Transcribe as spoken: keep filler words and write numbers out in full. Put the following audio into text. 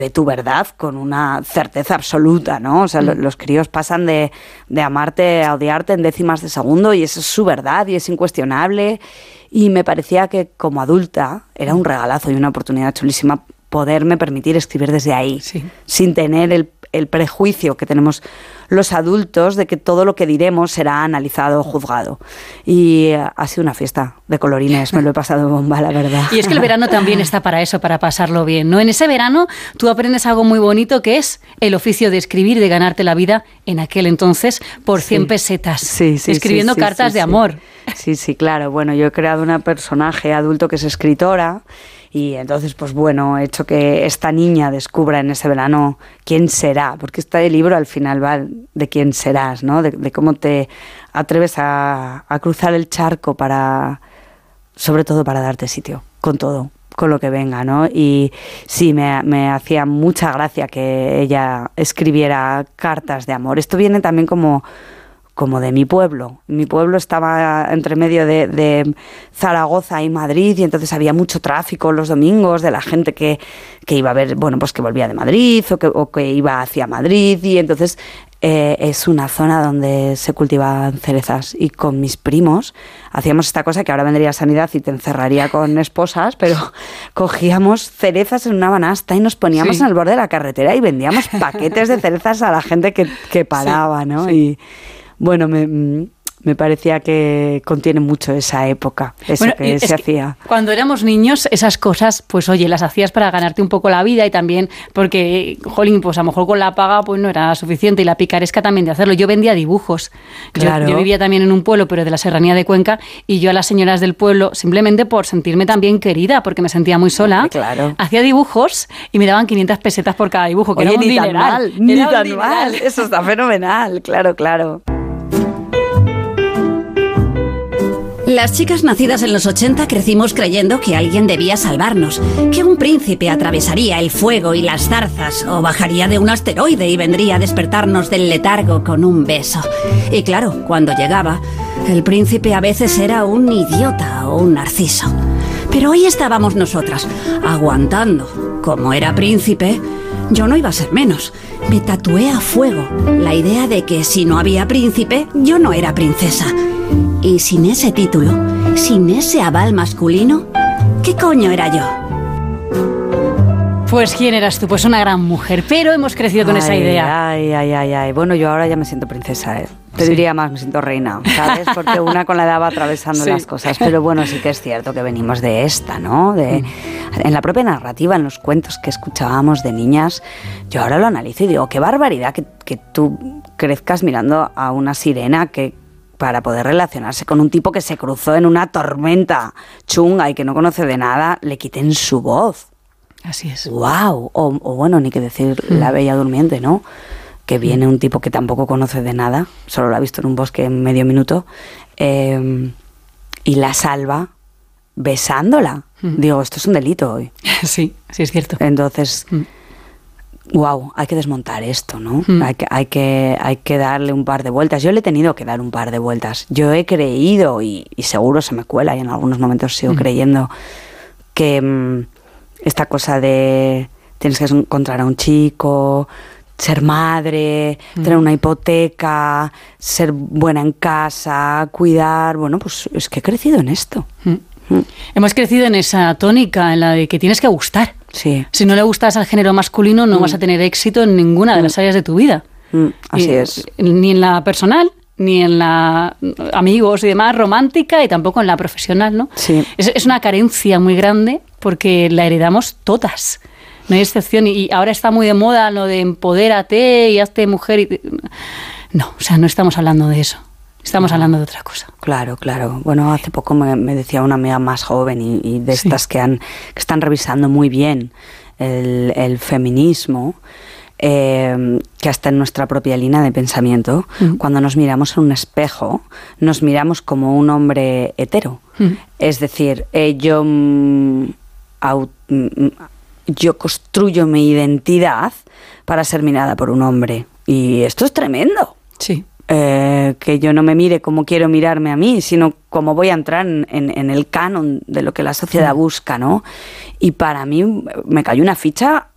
de tu verdad con una certeza absoluta, ¿no? O sea, mm. los críos pasan de, de amarte a odiarte en décimas de segundo y esa es su verdad y es incuestionable. Y me parecía que como adulta era un regalazo y una oportunidad chulísima poderme permitir escribir desde ahí, sí. sin tener el, el prejuicio que tenemos los adultos de que todo lo que diremos será analizado o juzgado. Y ha sido una fiesta de colorines, me lo he pasado bomba, la verdad. Y es que el verano también está para eso, para pasarlo bien, ¿no? En ese verano tú aprendes algo muy bonito que es el oficio de escribir, de ganarte la vida en aquel entonces por cien sí. pesetas, sí, sí, escribiendo sí, sí, cartas sí, de sí. amor. Sí, sí, claro. Bueno, yo he creado una personaje adulto que es escritora. Y entonces, pues bueno, he hecho que esta niña descubra en ese verano quién será, porque este libro al final va de quién serás, ¿no? De, de cómo te atreves a, a cruzar el charco para, sobre todo para darte sitio, con todo, con lo que venga, ¿no? Y sí, me, me hacía mucha gracia que ella escribiera cartas de amor. Esto viene también como... como de mi pueblo. Mi pueblo estaba entre medio de, de Zaragoza y Madrid y entonces había mucho tráfico los domingos de la gente que, que iba a ver, bueno, pues que volvía de Madrid o que, o que iba hacia Madrid y entonces eh, es una zona donde se cultivan cerezas y con mis primos hacíamos esta cosa que ahora vendría Sanidad y te encerraría con esposas, pero cogíamos cerezas en una banasta y nos poníamos sí. en el borde de la carretera y vendíamos paquetes de cerezas a la gente que, que paraba, sí, ¿no? Sí. Y bueno, me, me parecía que contiene mucho esa época, eso bueno, que se hacía. Cuando éramos niños, esas cosas, pues oye, las hacías para ganarte un poco la vida y también porque, jolín, pues a lo mejor con la paga pues no era suficiente y la picaresca también de hacerlo. Yo vendía dibujos. Claro. Yo, yo vivía también en un pueblo, pero de la serranía de Cuenca, y yo a las señoras del pueblo, simplemente por sentirme también querida, porque me sentía muy sola, claro. hacía dibujos y me daban quinientas pesetas por cada dibujo, que oye, era un ni dineral. Tan mal, ni era tan mal, eso está fenomenal, claro, claro. Las chicas nacidas en los ochenta crecimos creyendo que alguien debía salvarnos, que un príncipe atravesaría el fuego y las zarzas o bajaría de un asteroide y vendría a despertarnos del letargo con un beso. Y claro, cuando llegaba, el príncipe a veces era un idiota o un narciso. Pero ahí estábamos nosotras, aguantando. Como era príncipe, yo no iba a ser menos. Me tatué a fuego la idea de que si no había príncipe, yo no era princesa. Y sin ese título, sin ese aval masculino, ¿qué coño era yo? Pues ¿quién eras tú? Pues una gran mujer, pero hemos crecido con ay, esa idea. Ay, ay, ay, ay. Bueno, yo ahora ya me siento princesa, ¿eh? Te sí. diría más, me siento reina, ¿sabes? Porque una con la edad va atravesando sí. las cosas. Pero bueno, sí que es cierto que venimos de esta, ¿no? De, mm. En la propia narrativa, en los cuentos que escuchábamos de niñas, yo ahora lo analizo y digo, qué barbaridad que, que tú crezcas mirando a una sirena que para poder relacionarse con un tipo que se cruzó en una tormenta chunga y que no conoce de nada, le quiten su voz. Así es. ¡Wow! O, o bueno, ni que decir mm. La Bella Durmiente, ¿no? Que viene un tipo que tampoco conoce de nada, solo la ha visto en un bosque en medio minuto, eh, y la salva besándola. Mm. Digo, esto es un delito hoy. Sí, sí es cierto. Entonces, mm. wow, hay que desmontar esto, ¿no? Mm. Hay que, hay que, hay que darle un par de vueltas. Yo le he tenido que dar un par de vueltas. Yo he creído, y, y seguro se me cuela, y en algunos momentos sigo mm. creyendo, que mm, esta cosa de tienes que encontrar a un chico, ser madre, mm. tener una hipoteca, ser buena en casa, cuidar... Bueno, pues es que he crecido en esto. Mm. Mm. Hemos crecido en esa tónica, en la de que tienes que gustar. Sí. Si no le gustas al género masculino, no mm. vas a tener éxito en ninguna de las áreas de tu vida. Mm. Así y, es. Ni en la personal, ni en la amigos y demás, romántica, y tampoco en la profesional, ¿no? Sí. Es, es una carencia muy grande porque la heredamos todas. No hay excepción. Y ahora está muy de moda lo de empodérate y hazte mujer. Y... No, o sea, no estamos hablando de eso. Estamos hablando de otra cosa. Claro, claro. Bueno, hace poco me, me decía una amiga más joven y, y de estas sí. que, han, que están revisando muy bien el, el feminismo, eh, que hasta en nuestra propia línea de pensamiento, mm. cuando nos miramos en un espejo, nos miramos como un hombre hetero. Mm. Es decir, eh, yo... Mm, out, mm, yo construyo mi identidad para ser mirada por un hombre. Y esto es tremendo. Sí. Eh, que yo no me mire como quiero mirarme a mí, sino como voy a entrar en, en, en el canon de lo que la sociedad busca, ¿no? Y para mí me cayó una ficha